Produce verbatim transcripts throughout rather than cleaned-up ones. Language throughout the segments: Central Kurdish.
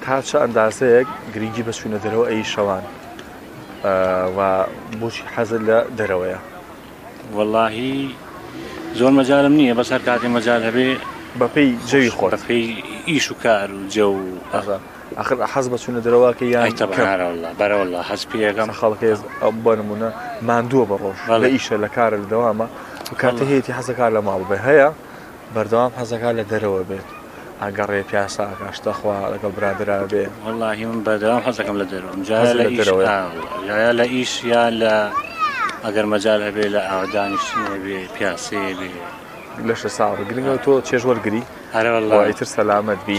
تا چه ئەندازەیەک گرنگی بە چوونە دەرەوە ئەی شەوان و بۆچی حەزت لە دەرەوەیە؟ وەڵاهی زۆر مەجالم نییە بەس هەر کاتێ مەجال هەبێ بەپێی جەوی خۆت بەپێی ئیش و کار و جە و ئاخر حەز بە چوونە دەرەوەکە یان بەرەوەڵا حەز پێەکەم خەڵکی بە نمونە ماندووە بە ڕۆژ لە ئیشە لە کارە لە دەوامە و کاتە هەیەی حەزەکار لە ماڵ بێ هەیە بەردەوام حەزەکار لە دەرەوە بێت ئەگەڕێ پیاسا کاشتەخوا لەگەڵ برادرا بێ وەڵاهی من بەردەوام حەزەکەم لە دەرەوەم یا لە ئیش یا لە ئەگەر مەجال هەبێ لە ئاودانیشتنێ بێ پیاسێ بێ لەشە ساڵ گرنگەوە تۆ چێژوەرگری ئیتر سەلامەت بی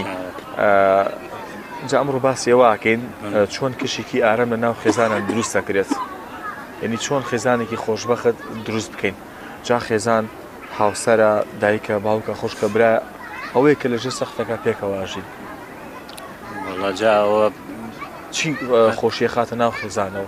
جا ئەمڕۆ باسی ئەوواکەین چۆن کشێکی ئارەم لە ناو خێزانان دروست دەکرێت یعنی چۆن خێزانێکی خۆشبەخت دروست بکەین جا خێزان هاوسەرە دایکە باوکە خۆشکە برا ئەوەیە کە لەژێر سەختەکە پێکەواژی وەڵا جا ئەوە چی خۆشیە خاتە ناو خێزانەوە؟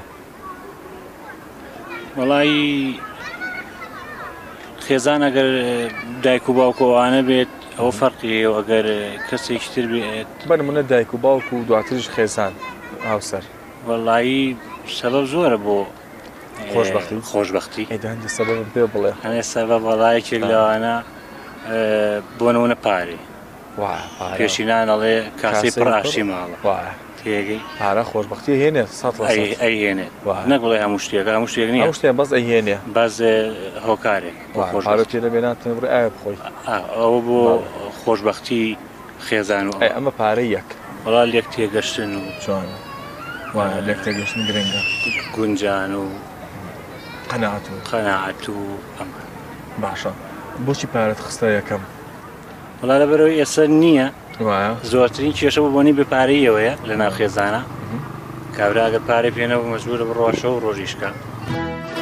وەڵی خێزان ئەگەر دایک و باوکەوانە بێت ئەوە فەرقی ئەگەر کەسێکی تر بێت بەنمونە دایک و باوک و دواتریش خێزان هاوسەر وەڵی سەبەب زۆرە بۆ خۆشبەختی خۆشبەختی هەندێک سەبەب پێ بڵێ هەنێ سەبەب وەڵایەکێک لەوانە بۆ نمونە پارێ پێشینان ئەڵێ کاسی پڕ ئاشتی ماڵە تێگەی پارە خۆشبەختی هێنێت ئەیهێنێت نەک بڵێ هەموو شتێک هەموو شتێک نییە شتێن بەس ئەیهێنێ بەس هۆکارێک پارە پێ دەبێناتن بڕێ ئایا بخۆی ئەوە بۆ خۆشبەختی خێزان و ئەمە پارە یەک وەڵا لێک تێگەشتن و چۆن لێک تێگەشتن گرنگە گونجان و قەناعەت و قەناعەت و ئەمە باشە بۆچی پارەت خستە یەکەم؟ وەڵا لەبەرەوەی ئێستا نییە وایە زۆرترین کێشە بۆ بۆنی بپارەیەوەیە لە ناو خێزانە کابرا ئەگەر پارەی پێنەوە مەجبورە بڕۆشە و ڕۆژیشکە